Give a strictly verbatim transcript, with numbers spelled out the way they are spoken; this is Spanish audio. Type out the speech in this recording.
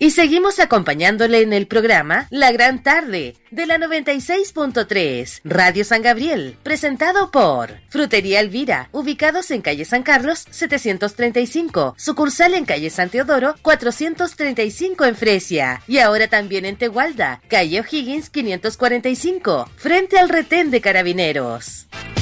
Y seguimos acompañándole en el programa La Gran Tarde de la noventa y seis punto tres Radio San Gabriel, presentado por Frutería Elvira, ubicados en calle San Carlos setecientos treinta y cinco, sucursal en calle San Teodoro cuatrocientos treinta y cinco en Fresia, y ahora también en Tegualda, calle O'Higgins quinientos cuarenta y cinco, frente al retén de Carabineros.